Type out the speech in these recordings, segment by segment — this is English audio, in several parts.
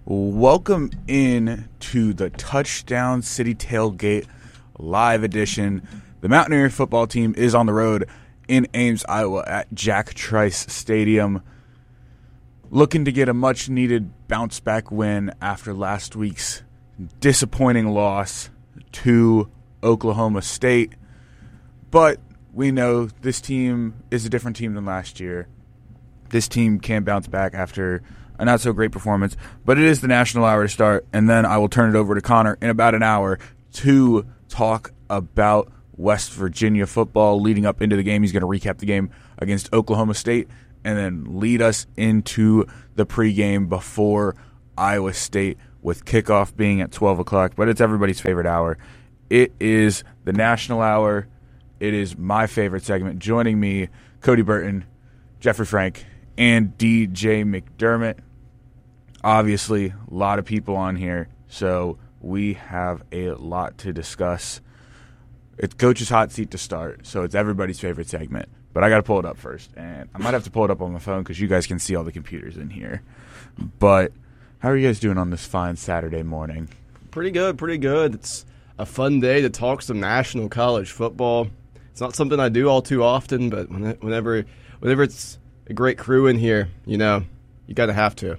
Welcome in to the Touchdown City Tailgate live edition. The Mountaineer football team is on the road in Ames, Iowa at Jack Trice Stadium, looking to get a much-needed bounce-back win after last week's disappointing loss to Oklahoma State. But we know this team is a different team than last year. This team can bounce back after a not-so-great performance, but it is the National Hour to start, and then I will turn it over to Connor in about an hour to talk about West Virginia football leading up into the game. He's going to recap the game against Oklahoma State and then lead us into the pregame before Iowa State, with kickoff being at 12 o'clock, but it's everybody's favorite hour. It is the National Hour. It is my favorite segment. Joining me, Cody Burton, Jeffrey Frank, and DJ McDermott. Obviously, a lot of people on here, so we have a lot to discuss. It's Coach's Hot Seat to start, so it's everybody's favorite segment. But I got to pull it up first, and I might have to pull it up on my phone because you guys can see all the computers in here. But how are you guys doing on this fine Saturday morning? Pretty good, pretty good. It's a fun day to talk some national college football. It's not something I do all too often, but whenever it's a great crew in here, you got to have to.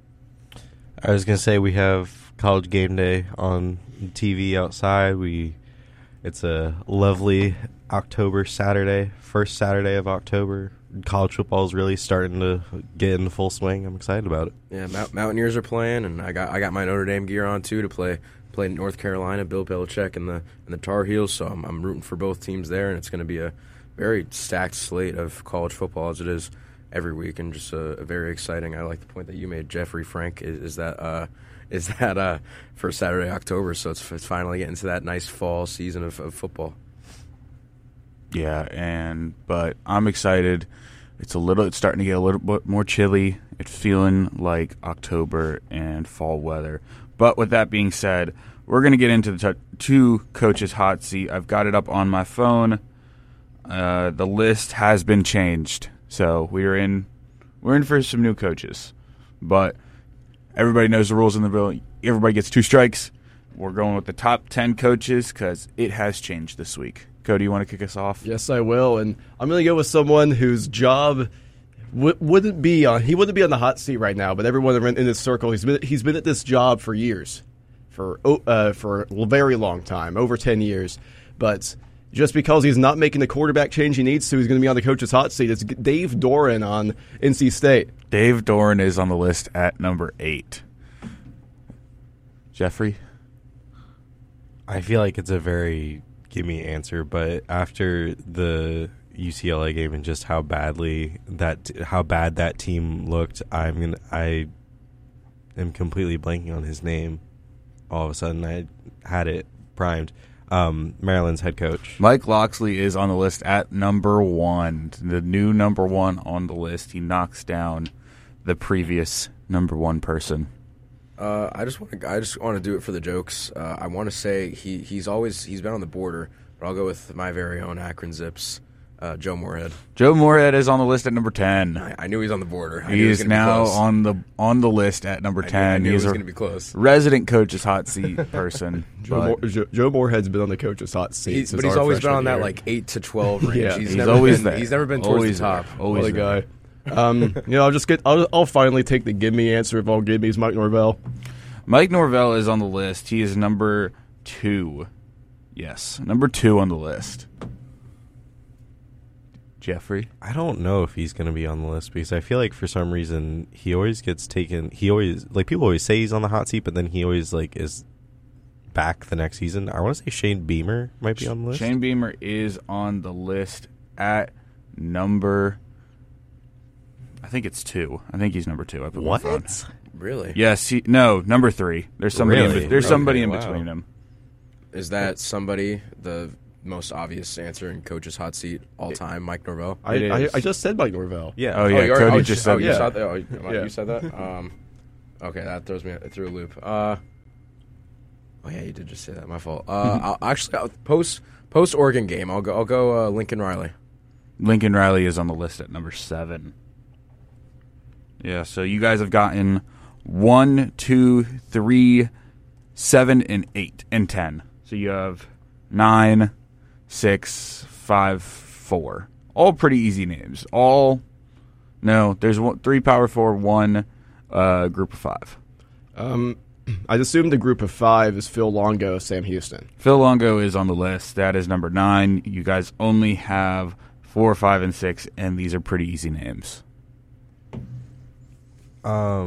I was going to say we have College Game Day on TV outside. It's a lovely October Saturday, first Saturday of October. College football is really starting to get into full swing. I'm excited about it. Yeah, Mountaineers are playing, and I got my Notre Dame gear on too to play North Carolina, Bill Belichick and the Tar Heels. So I'm rooting for both teams there, and it's going to be a very stacked slate of college football as it is every week, and just a very exciting. I like the point that you made, Jeffrey Frank, is that for Saturday, October. So it's finally getting to that nice fall season of football. Yeah, but I'm excited. It's starting to get a little bit more chilly. It's feeling like October and fall weather. But with that being said, we're going to get into the two Coach's Hot Seat. I've got it up on my phone. The list has been changed, so we're in for some new coaches. But everybody knows the rules in the bill. Everybody gets 2 strikes. We're going with the top 10 coaches because it has changed this week. Cody, you want to kick us off? Yes, I will, and I'm going to go with someone whose job wouldn't be on the hot seat right now, but everyone in this circle, he's been at this job for years, for a very long time, over 10 years. But just because he's not making the quarterback change he needs to, he's going to be on the coach's hot seat. It's Dave Doeren on NC State. Dave Doeren is on the list at number 8. Jeffrey? I feel like it's a very gimme answer, but after the UCLA game and just how bad that team looked, I am completely blanking on his name. All of a sudden, I had it primed. Maryland's head coach Mike Locksley is on the list at number 1, the new number 1 on the list. He knocks down the previous number 1 person. I just want to do it for the jokes. I want to say he's been on the border, but I'll go with my very own Akron Zips, Joe Moorhead. Joe Moorhead is on the list at number 10. I knew he's on the border. He is now on the list at number 10. I knew he's going to be close. Resident Coach's Hot Seat person. Joe Moorhead's been on the coach's hot seat, but he's always been on that like 8 to 12 range. Yeah, he's never been towards the top. Always a guy. I'll finally take the gimme answer of all gimmies, Mike Norvell. Mike Norvell is on the list. He is number 2. Yes, number 2 on the list. Jeffrey? I don't know if he's going to be on the list because I feel like for some reason he always gets taken. He always, people always say he's on the hot seat, but then he always is back the next season. I want to say Shane Beamer might be on the list. Shane Beamer is on the list at number, I think it's 2. I think he's number 2. I put what? My phone. Really? Yes. Number 3. There's somebody. Really? There's somebody in between them. Is that somebody the most obvious answer in Coach's Hot Seat all time, Mike Norvell? I just said Mike Norvell. Yeah. Oh yeah. Cody just said. You Yeah. saw that? You said that? Okay, that throws me through a loop. Oh yeah, you did just say that. My fault. I'll post Oregon game. I'll go Lincoln Riley. Lincoln Riley is on the list at number 7. Yeah, so you guys have gotten 1, 2, 3, 7, and 8, and 10. So you have 9, 6, 5, 4. All pretty easy names. There's 3 Power 4, 1 group of 5. I'd assume the group of 5 is Phil Longo, Sam Houston. Phil Longo is on the list. That is number 9. You guys only have 4, 5, and 6, and these are pretty easy names. I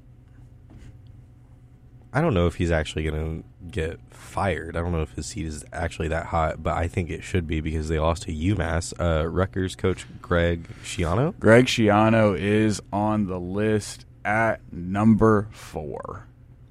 don't know if he's actually going to get fired. I don't know if his seat is actually that hot, but I think it should be because they lost to UMass. Rutgers coach Greg Schiano. Greg Schiano is on the list at number 4.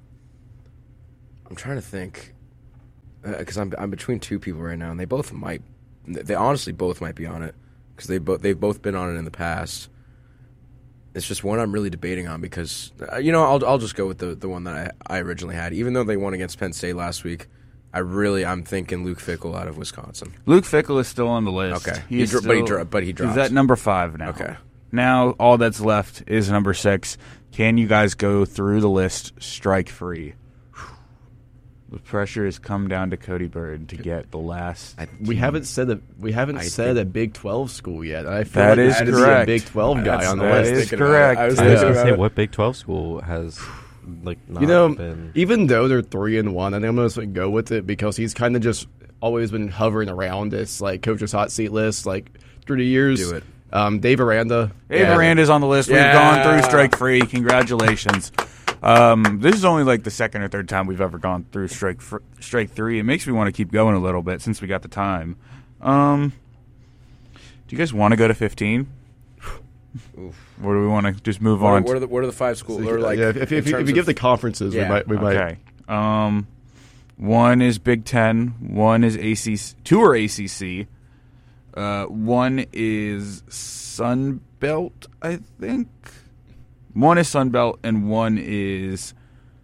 I'm trying to think because I'm between two people right now, and they honestly both might be on it because they've both been on it in the past. It's just one I'm really debating on because I'll just go with the one that I originally had. Even though they won against Penn State last week, I'm thinking Luke Fickell out of Wisconsin. Luke Fickell is still on the list. Okay, but he dropped. He's at number 5 now. Okay. Now all that's left is number 6. Can you guys go through the list strike free? The pressure has come down to Cody Bird to get the last. We haven't said a Big 12 school yet. I feel that like is that correct. Is a Big 12 guy on the that list. That is correct. I was I was thinking going to about say, it. what Big 12 school has not been... Even though they're 3-1, I think I'm going to go with it because he's kind of just always been hovering around this coach's hot seat list through the years. Do it. Dave Aranda. Dave Aranda's on the list. Yeah. We've gone through strike free. Congratulations. This is only the second or third time we've ever gone through strike 3. It makes me want to keep going a little bit since we got the time. Do you guys want to go to 15? Or do we want to just move on? What are the 5 schools? If you give the conferences, we might. Okay. 1 is Big Ten. 1 is ACC. 2 are ACC. 1 is Sun Belt, I think. 1 is Sun Belt and 1 is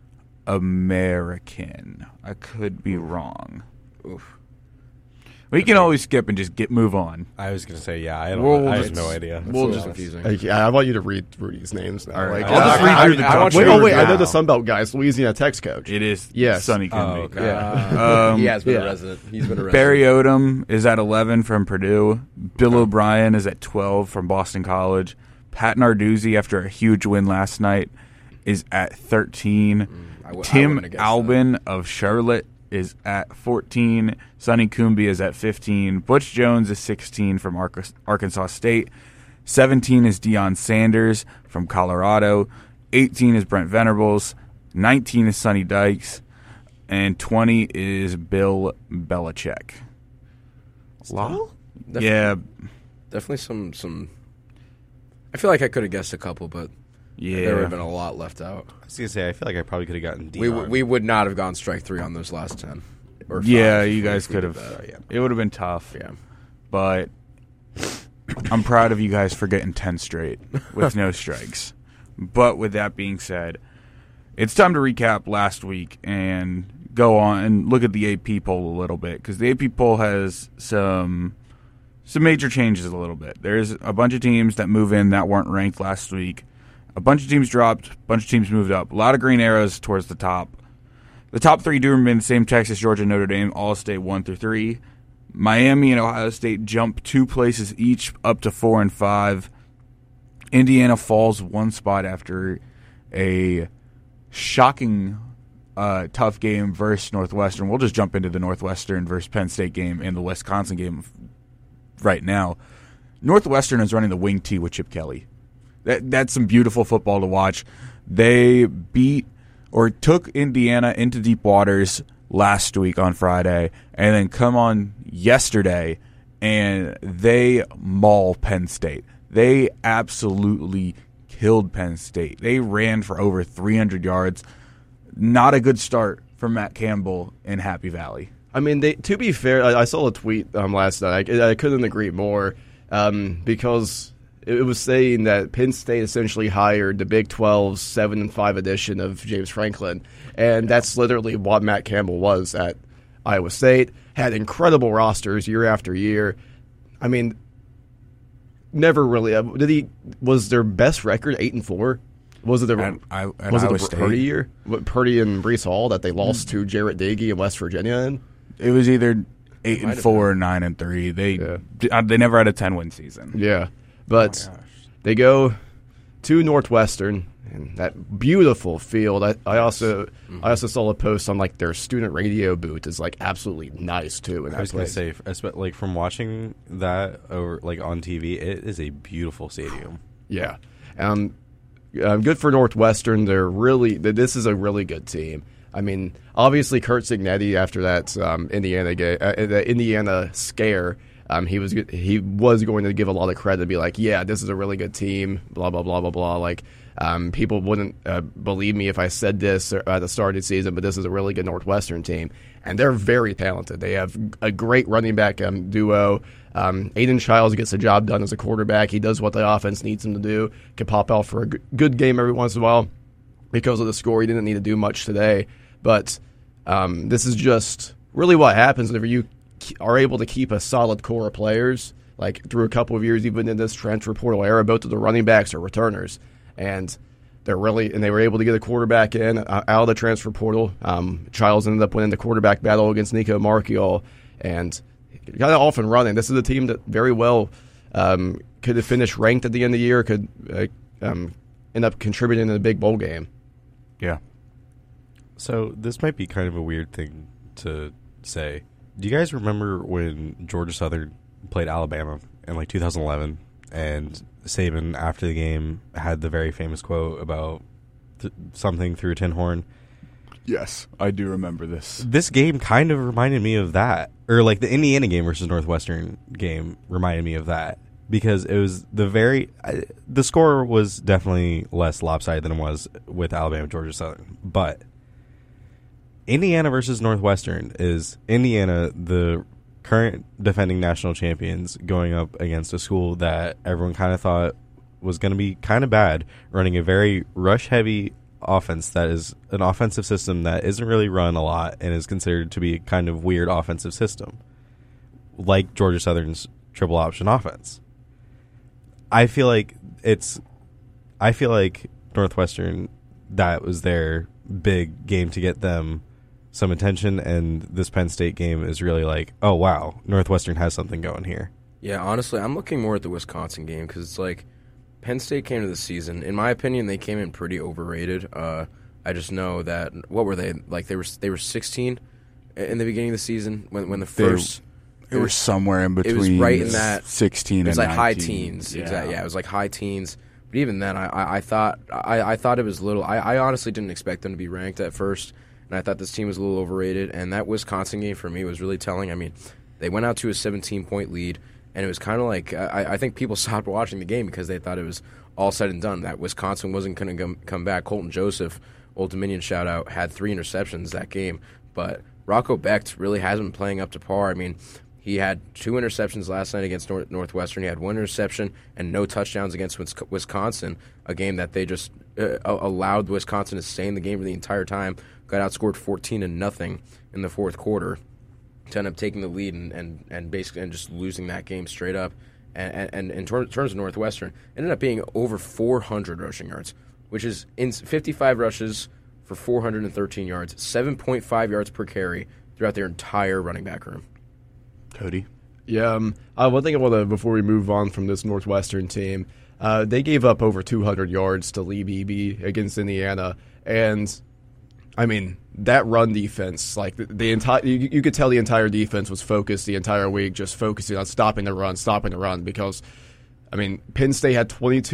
American. I could be wrong. Oof. We can always skip and just move on. I was going to say, I have no idea. We'll just confusing. I want you to read Rudy's names now. All right. I'll just read through the top. I know the Sun Belt guys. Louisiana Tech's coach. It is Yes. Sonny Cooney. Oh, okay. Yeah. He has been a resident. He's been a resident. Barry Odom is at 11 from Purdue. Bill O'Brien is at 12 from Boston College. Pat Narduzzi, after a huge win last night, is at 13. Tim Albin of Charlotte is at 14. Sonny Coombe is at 15. Butch Jones is 16 from Arkansas State. 17 is Deion Sanders from Colorado. 18 is Brent Venables. 19 is Sonny Dykes. And 20 is Bill Belichick. Wow. Yeah. Definitely some. I feel like I could have guessed a couple, but there would have been a lot left out. I was going to say, I feel like I probably could have gotten Deion. We would not have gone strike 3 on those last 10. Or 5 you guys if we could did have. that. It would have been tough. Yeah. But I'm proud of you guys for getting 10 straight with no strikes. But with that being said, it's time to recap last week and go on and look at the AP poll a little bit, because the AP poll has some major changes a little bit. There's a bunch of teams that move in that weren't ranked last week. A bunch of teams dropped. A bunch of teams moved up. A lot of green arrows towards the top. The top 3 do remain the same: Texas, Georgia, Notre Dame, all stay 1 through 3. Miami and Ohio State jump 2 places each up to 4 and 5. Indiana falls 1 spot after a shocking tough game versus Northwestern. We'll just jump into the Northwestern versus Penn State game and the Wisconsin game right now. Northwestern is running the wing T with Chip Kelly. That's some beautiful football to watch. They took Indiana into deep waters last week on Friday, and then come on yesterday, and they maul Penn State. They absolutely killed Penn State. They ran for over 300 yards. Not a good start for Matt Campbell in Happy Valley. I mean, to be fair, I saw a tweet last night. I couldn't agree more because it was saying that Penn State essentially hired the Big 12's 7-5 edition of James Franklin, and that's literally what Matt Campbell was at Iowa State. Had incredible rosters year after year. I mean, never really was their best record 8-4. Was it the Iowa State. Purdy year? Purdy and Breece Hall that they lost to Jarrett Doege in West Virginia in? It was either 8-4 or 9-3. They never had a 10-win season. Yeah, but they go to Northwestern and that beautiful field. I also saw a post on like their student radio booth is like absolutely nice too. I was going to say, like from watching that over like on TV, it is a beautiful stadium. Yeah. Good for Northwestern. This is a really good team. I mean, obviously, Curt Cignetti after that Indiana scare, he was going to give a lot of credit and be like, yeah, this is a really good team. Blah blah blah blah blah. Like, people wouldn't believe me if I said this at the start of the season, but this is a really good Northwestern team, and they're very talented. They have a great running back duo. Aiden Childs gets the job done as a quarterback. He does what the offense needs him to do. Can pop out for a good game every once in a while. Because of the score, he didn't need to do much today. But this is just really what happens whenever you are able to keep a solid core of players, like through a couple of years, even in this transfer portal era. Both of the running backs are returners, and they were able to get a quarterback in out of the transfer portal. Childs ended up winning the quarterback battle against Nico Marchiol, and got it off and running. This is a team that very well could have finished ranked at the end of the year, could end up contributing in a big bowl game. Yeah. So this might be kind of a weird thing to say. Do you guys remember when Georgia Southern played Alabama in like 2011, and Saban after the game had the very famous quote about something through a tin horn? Yes, I do remember this. This game kind of reminded me of that. Or like the Indiana game versus Northwestern game reminded me of that. Because it was the score was definitely less lopsided than it was with Alabama Georgia Southern. But Indiana versus Northwestern is Indiana, the current defending national champions, going up against a school that everyone kind of thought was going to be kind of bad, running a very rush-heavy offense that is an offensive system that isn't really run a lot and is considered to be a kind of weird offensive system, like Georgia Southern's triple option offense. I feel like Northwestern, that was their big game to get them some attention, and this Penn State game is really like, oh wow, Northwestern has something going here. Yeah, honestly, I'm looking more at the Wisconsin game because it's like Penn State came to the season. In my opinion, they came in pretty overrated. I just know that what were they like? They were 16 in the beginning of the season when the first. It was somewhere in between. It was right in that 16 and 19. It was like high teens. Yeah. Exactly. Yeah, it was like high teens. But even then, I thought it was a little. I honestly didn't expect them to be ranked at first, and I thought this team was a little overrated. And that Wisconsin game for me was really telling. I mean, they went out to a 17-point lead, and it was kind of like I think people stopped watching the game because they thought it was all said and done. That Wisconsin wasn't going to come back. Colton Joseph, Old Dominion shout out, had 3 interceptions that game, but Rocco Becht really hasn't been playing up to par. I mean, he had 2 interceptions last night against Northwestern. He had 1 interception and no touchdowns against Wisconsin, a game that they just allowed Wisconsin to stay in the game for the entire time. Got outscored 14-0 in the fourth quarter to end up taking the lead and basically just losing that game straight up. And in terms of Northwestern, it ended up being over 400 rushing yards, which is in 55 rushes for 413 yards, 7.5 yards per carry throughout their entire running back room. Cody? Yeah, one thing I want to, before we move on from this Northwestern team, they gave up over 200 yards to Lee Beebe against Indiana, and I mean that run defense, like the entire, you could tell the entire defense was focused the entire week, just focusing on stopping the run, because I mean Penn State had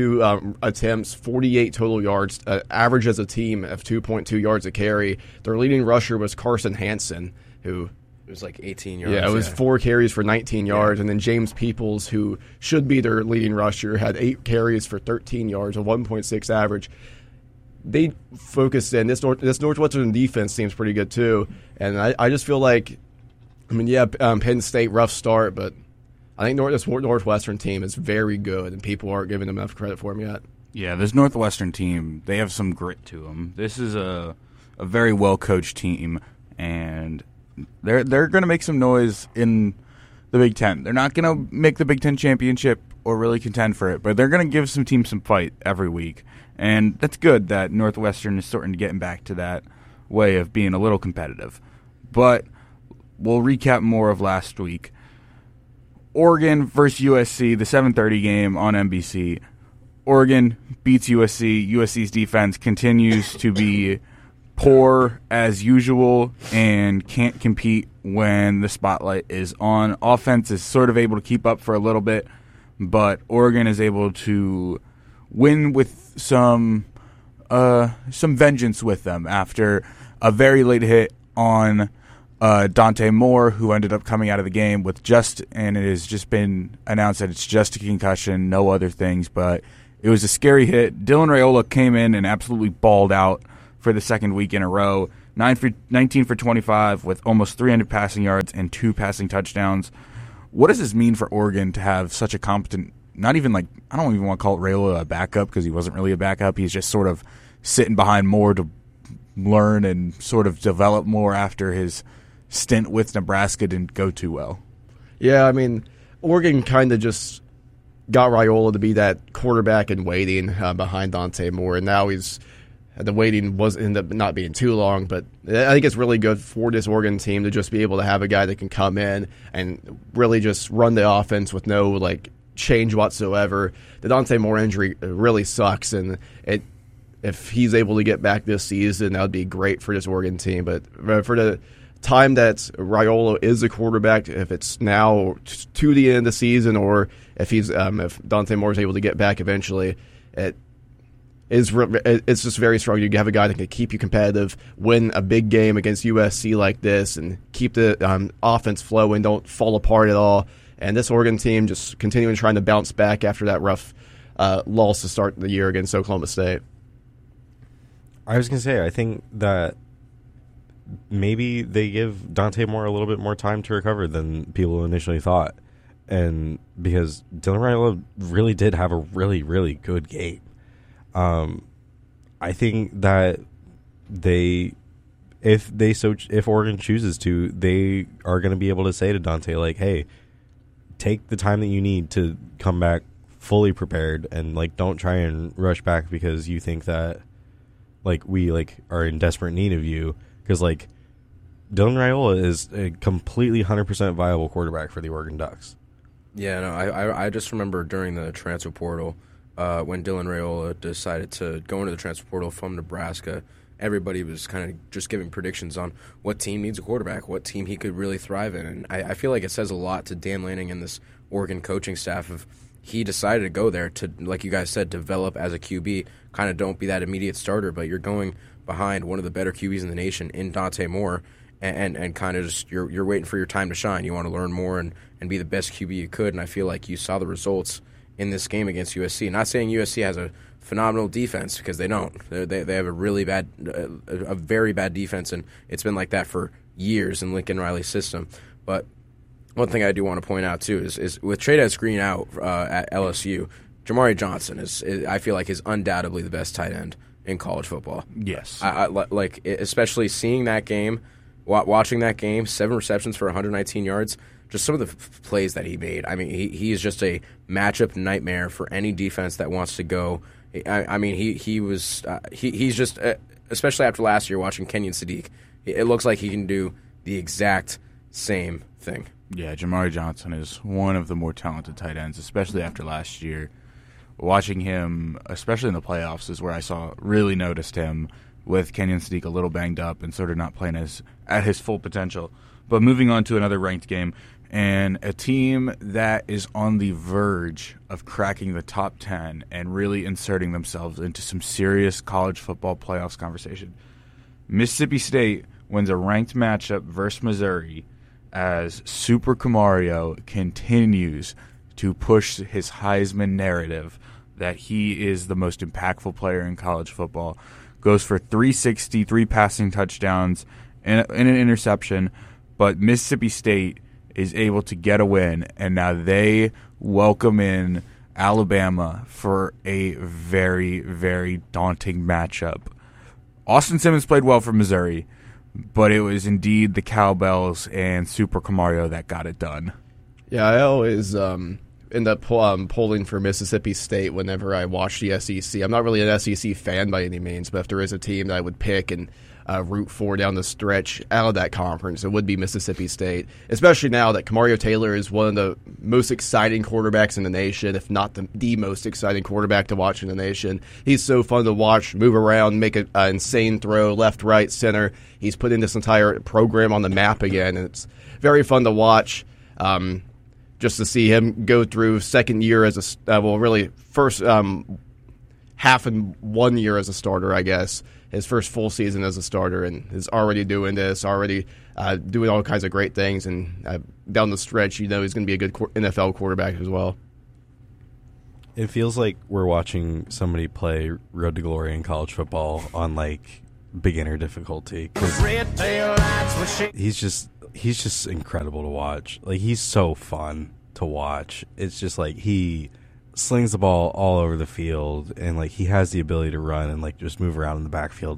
22 attempts, 48 total yards, average as a team of 2.2 yards a carry. Their leading rusher was Carson Hansen, who. It was like 18 yards. Yeah, it was 4 carries for 19 yards. And then James Peoples, who should be their leading rusher, had 8 carries for 13 yards, a 1.6 average. They focused in. This Northwestern defense seems pretty good, too. And I just feel like, I mean, yeah, Penn State, rough start, but I think this Northwestern team is very good, and people aren't giving them enough credit for them yet. Yeah, this Northwestern team, they have some grit to them. This is a very well-coached team, and they're going to make some noise in the Big Ten. They're not going to make the Big Ten championship or really contend for it, but they're going to give some teams some fight every week. And that's good that Northwestern is starting to get back to that way of being a little competitive. But we'll recap more of last week. Oregon versus USC, the 7:30 game on NBC. Oregon beats USC. USC's defense continues to be poor as usual and can't compete when the spotlight is on. Offense is sort of able to keep up for a little bit, but Oregon is able to win with some vengeance with them after a very late hit on Dante Moore, who ended up coming out of the game with and it has just been announced that it's just a concussion, no other things, but it was a scary hit. Dylan Raiola came in and absolutely balled out for the second week in a row. 19 for 25 with almost 300 passing yards and 2 passing touchdowns. What does this mean for Oregon to have such a competent, not even like, I don't even want to call it Raiola a backup because he wasn't really a backup. He's just sort of sitting behind Moore to learn and sort of develop more after his stint with Nebraska didn't go too well. Yeah, I mean, Oregon kind of just got Raiola to be that quarterback in waiting behind Dante Moore, and now the waiting ended up not being too long, but I think it's really good for this Oregon team to just be able to have a guy that can come in and really just run the offense with no like change whatsoever. The Dante Moore injury really sucks, and if he's able to get back this season, that would be great for this Oregon team. But for the time that Raiola is a quarterback, if it's now to the end of the season, or if Dante Moore is able to get back eventually, it's just very strong. You have a guy that can keep you competitive, win a big game against USC like this, and keep the offense flowing, don't fall apart at all. And this Oregon team just continuing trying to bounce back after that rough loss to start the year against Oklahoma State. I was going to say, I think that maybe they give Dante Moore a little bit more time to recover than people initially thought. And because Dylan Raiola really did have a really, really good game. I think that if Oregon chooses to, they are going to be able to say to Dante, like, hey, take the time that you need to come back fully prepared, and like don't try and rush back because you think that like we like are in desperate need of you, because like Dylan Raiola is a completely 100% viable quarterback for the Oregon Ducks. Yeah, no, I just remember during the transfer portal when Dylan Raiola decided to go into the transfer portal from Nebraska, everybody was kind of just giving predictions on what team needs a quarterback, what team he could really thrive in. And I feel like it says a lot to Dan Lanning and this Oregon coaching staff of he decided to go there to, like you guys said, develop as a QB. Kind of don't be that immediate starter, but you're going behind one of the better QBs in the nation in Dante Moore, and kind of just you're waiting for your time to shine. You want to learn more and be the best QB you could, and I feel like you saw the results in this game against USC. Not saying USC has a phenomenal defense, because they don't. They have a really bad, a very bad defense, and it's been like that for years in Lincoln Riley's system. But one thing I do want to point out too is with Trey'Dez Green out at LSU, Jamari Johnson I feel like is undoubtedly the best tight end in college football. Yes, I like especially seeing that game, watching that game, 7 receptions for 119 yards. Just some of the plays that he made. I mean, he is just a matchup nightmare for any defense that wants to go. I mean, he's just, especially after last year watching Kenyon Sadiq, it looks like he can do the exact same thing. Yeah, Jamari Johnson is one of the more talented tight ends, especially after last year. Watching him, especially in the playoffs, is where I really noticed him with Kenyon Sadiq a little banged up and sort of not playing at his full potential. But moving on to another ranked game, and a team that is on the verge of cracking the top 10 and really inserting themselves into some serious college football playoffs conversation. Mississippi State wins a ranked matchup versus Missouri as Super Camario continues to push his Heisman narrative that he is the most impactful player in college football. Goes for 360, 3 passing touchdowns, and an interception, but Mississippi State is able to get a win, and now they welcome in Alabama for a very, very daunting matchup. Austin Simmons played well for Missouri, but it was indeed the Cowbells and Super Camario that got it done. Yeah, I always end up polling for Mississippi State whenever I watch the SEC. I'm not really an SEC fan by any means, but if there is a team that I would pick and root for down the stretch out of that conference, it would be Mississippi State, especially now that Kamario Taylor is one of the most exciting quarterbacks in the nation, if not the most exciting quarterback to watch in the nation. He's so fun to watch, move around, make an insane throw, left, right, center. He's putting this entire program on the map again, and it's very fun to watch. Just to see him go through second year as first half and 1 year as a starter, I guess. His first full season as a starter, and is already doing this, doing all kinds of great things. And down the stretch, he's going to be a good NFL quarterback as well. It feels like we're watching somebody play Road to Glory in college football on beginner difficulty. He's just incredible to watch. He's so fun to watch. It's just he slings the ball all over the field, and he has the ability to run and just move around in the backfield.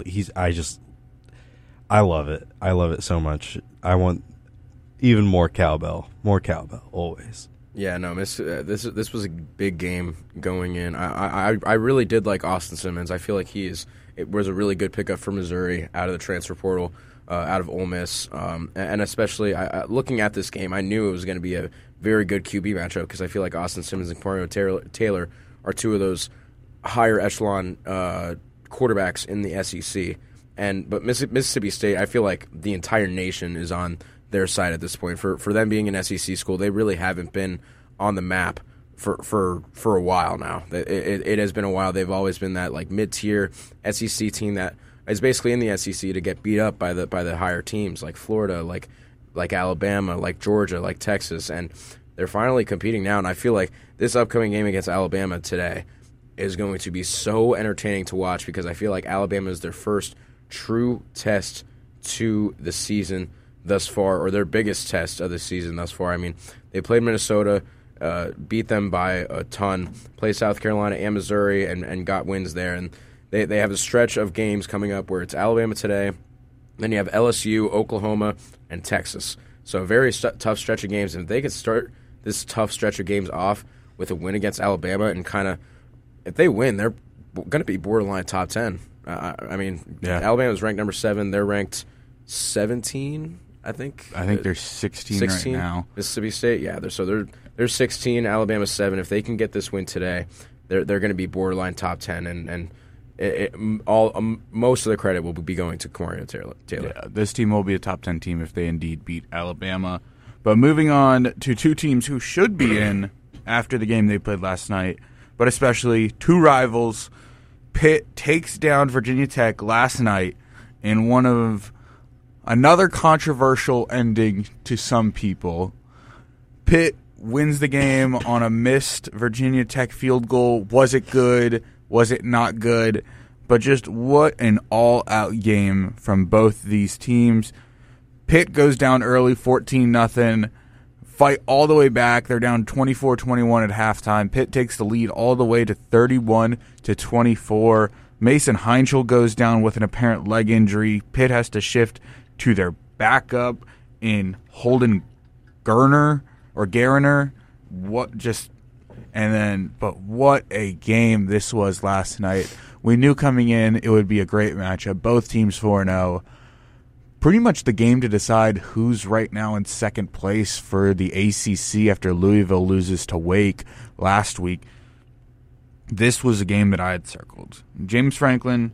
I love it. I love it so much. I want even more cowbell always. Yeah, no, this was a big game going in. I really did like Austin Simmons. I feel like it was a really good pickup for Missouri out of the transfer portal, out of Ole Miss, and especially looking at this game, I knew it was going to be a very good QB matchup because I feel like Austin Simmons and Kamario Taylor are two of those higher echelon quarterbacks in the SEC. But Mississippi State, I feel like the entire nation is on their side at this point. For them being an SEC school, they really haven't been on the map for a while now. It has been a while. They've always been that mid-tier SEC team that is basically in the SEC to get beat up by the higher teams like Florida, like Alabama, like Georgia, like Texas, and they're finally competing now. And I feel like this upcoming game against Alabama today is going to be so entertaining to watch because I feel like Alabama is their first true test to the season thus far, or their biggest test of the season thus far. I mean, they played Minnesota, beat them by a ton, played South Carolina and Missouri, and got wins there. And they have a stretch of games coming up where it's Alabama today, then you have LSU, Oklahoma, and Texas. So a very tough stretch of games. And if they could start this tough stretch of games off with a win against Alabama and if they win, they're going to be borderline top 10. Alabama's ranked number 7. They're ranked 17, I think. I think they're 16 right now. Mississippi State, yeah. They're 16. Alabama's 7. If they can get this win today, they're going to be borderline top 10, and most of the credit will be going to Kamario Taylor. Yeah, this team will be a top 10 team if they indeed beat Alabama. But moving on to two teams who should be in after the game they played last night, but especially two rivals. Pitt takes down Virginia Tech last night in one of another controversial ending to some people. Pitt wins the game on a missed Virginia Tech field goal. Was it good? Was it not good? But just what an all-out game from both these teams. Pitt goes down early, 14-0. Fight all the way back. They're down 24-21 at halftime. Pitt takes the lead all the way to 31-24. Mason Heinschel goes down with an apparent leg injury. Pitt has to shift to their backup in Holden Geriner. But what a game this was last night. We knew coming in it would be a great matchup. Both teams 4-0. Pretty much the game to decide who's right now in second place for the ACC after Louisville loses to Wake last week. This was a game that I had circled. James Franklin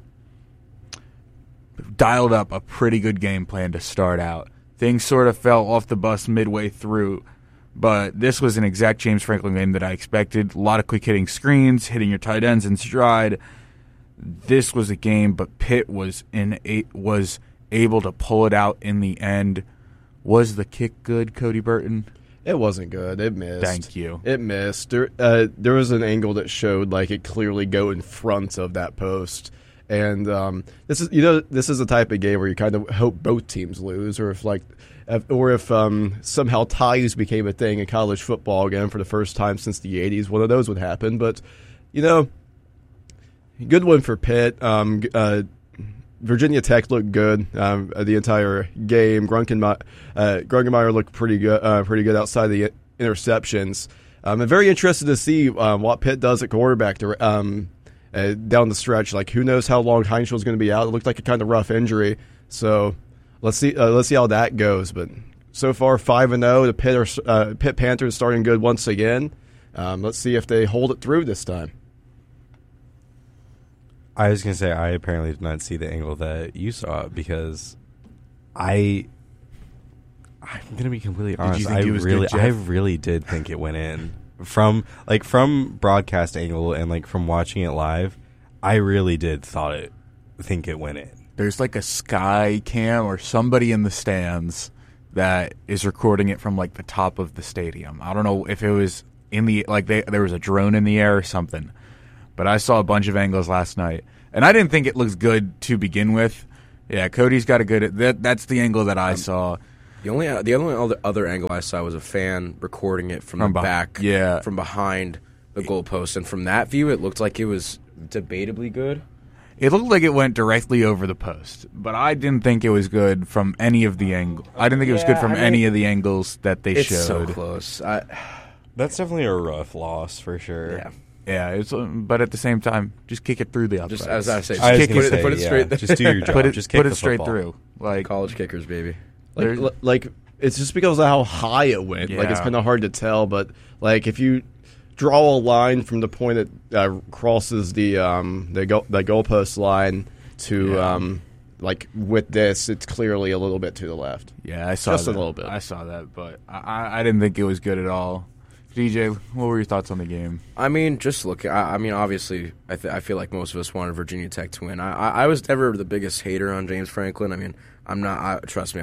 dialed up a pretty good game plan to start out. Things sort of fell off the bus midway through, but this was an exact James Franklin game that I expected. A lot of quick-hitting screens, hitting your tight ends in stride. This was a game, but Pitt was able to pull it out in the end. Was the kick good, Cody Burton? It wasn't good. It missed. Thank you. It missed. There was an angle that showed it clearly go in front of that post. And this is the type of game where you kind of hope both teams lose, or if somehow ties became a thing in college football again for the first time since the 80s, one of those would happen. But good one for Pitt. Virginia Tech looked good the entire game. Grunkenmeyer looked pretty good outside the interceptions. I'm very interested to see what Pitt does at quarterback down the stretch. Like, who knows how long Heinzel's going to be out? It looked like a kind of rough injury. So let's see how that goes. But so far, 5-0. The Pitt Panthers starting good once again. Let's see if they hold it through this time. I was going to say, I apparently did not see the angle that you saw because I'm going to be completely honest. I really did think it went in. From broadcast angle and like from watching it live, I really did think it went in. There's like a sky cam or somebody in the stands that is recording it from like the top of the stadium. I don't know if it was in the there was a drone in the air or something. But I saw a bunch of angles last night, and I didn't think it looks good to begin with. Yeah, Cody's got a good. That's the angle that I saw. The only other angle I saw was a fan recording it from the back, from behind the goalpost, and from that view, it looked like it was debatably good. It looked like it went directly over the post, but I didn't think it was good from any of the angles. I didn't think it was good from any of the angles that they showed. It's so close. That's definitely a rough loss for sure. Yeah. Yeah, but at the same time, just kick it through the uprights. Just as I say, put it straight. Just do your job. Put it straight through. Like college kickers, baby. Like it's just because of how high it went. Yeah. Like, it's kind of hard to tell. But like, if you draw a line from the point that crosses the goalpost line to like with this, it's clearly a little bit to the left. Yeah, I saw just that. a little bit. I saw that, but I didn't think it was good at all. DJ, what were your thoughts on the game? I mean, just look. I mean, obviously, I feel like most of us wanted Virginia Tech to win. I was never the biggest hater on James Franklin. I mean, I'm not. Trust me,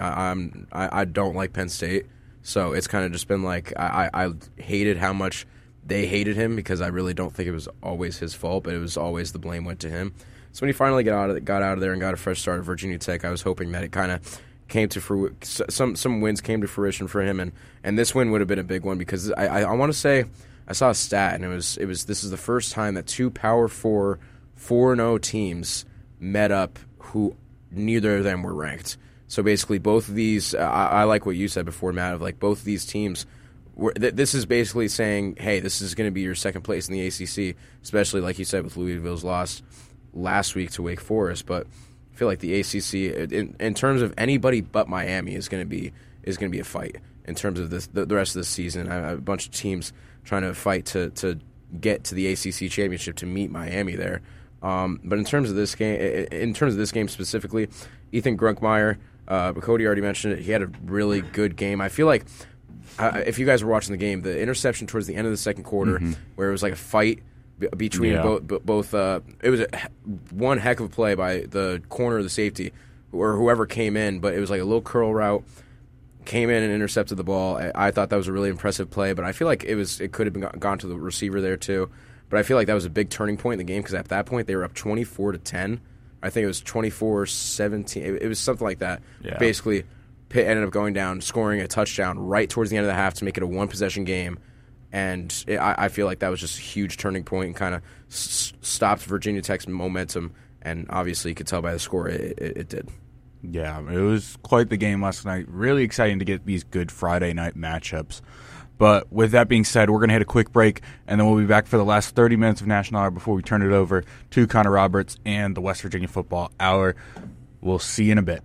I don't like Penn State. So it's kind of just been like I hated how much they hated him because I really don't think it was always his fault, but it was always the blame went to him. So when he finally got out of there and got a fresh start at Virginia Tech, I was hoping that it kind of came to some wins came to fruition for him, and this win would have been a big one because I want to say I saw a stat and it was this is the first time that two Power 4 4-0 teams met up who neither of them were ranked. So basically, both of these I like what you said before, Matt, of like both of these teams. This is basically saying, hey, this is going to be your second place in the ACC, especially like you said with Louisville's loss last week to Wake Forest, but I feel like the ACC, in terms of anybody but Miami, is going to be a fight in terms of the rest of the season. I have a bunch of teams trying to fight to get to the ACC championship to meet Miami there. But in terms of this game specifically, Ethan Grunkmeyer, Cody already mentioned it. He had a really good game. I feel like if you guys were watching the game, the interception towards the end of the second quarter, where it was like a fight between both it was one heck of a play by the corner of the safety or whoever came in, but it was like a little curl route, came in and intercepted the ball. I thought that was a really impressive play, but I feel like it could have been gone to the receiver there too. But I feel like that was a big turning point in the game because at that point they were up 24-10. I think it was 24-17. It was something like that. Yeah. Basically, Pitt ended up going down, scoring a touchdown right towards the end of the half to make it a one-possession game. And I feel like that was just a huge turning point and kind of stopped Virginia Tech's momentum. And obviously, you could tell by the score it did. Yeah, it was quite the game last night. Really exciting to get these good Friday night matchups. But with that being said, we're going to hit a quick break, and then we'll be back for the last 30 minutes of National Hour before we turn it over to Connor Roberts and the West Virginia Football Hour. We'll see you in a bit.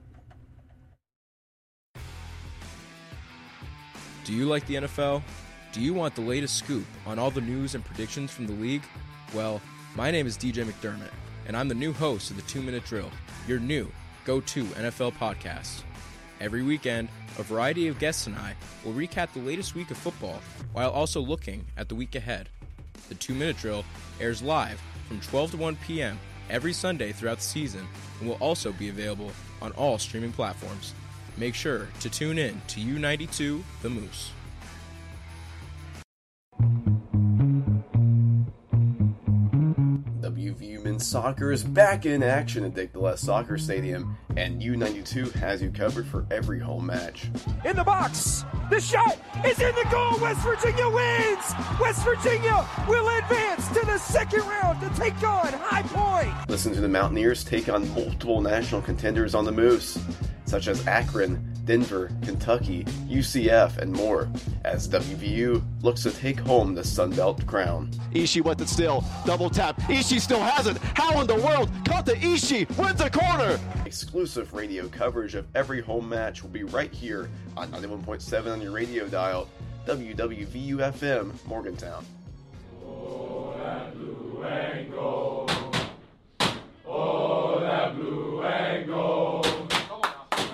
Do you like the NFL? Do you want the latest scoop on all the news and predictions from the league? Well, my name is DJ McDermott, and I'm the new host of the 2-Minute Drill, your new go-to NFL podcast. Every weekend, a variety of guests and I will recap the latest week of football while also looking at the week ahead. The 2-Minute Drill airs live from 12 to 1 p.m. every Sunday throughout the season and will also be available on all streaming platforms. Make sure to tune in to U92 The Moose. WVU Men's Soccer is back in action at Dick DeLess Soccer Stadium, and U92 has you covered for every home match. In the box, the shot is in the goal. West Virginia wins. West Virginia will advance to the second round to take on High Point. Listen to the Mountaineers take on multiple national contenders on the Moose, such as Akron, Denver, Kentucky, UCF, and more, as WVU looks to take home the Sun Belt crown. Ishii with it still, double tap, Ishii still has it, how in the world, Kata Ishii wins the corner! Exclusive radio coverage of every home match will be right here on 91.7 on your radio dial, WWVU-FM, Morgantown. Blue and gold.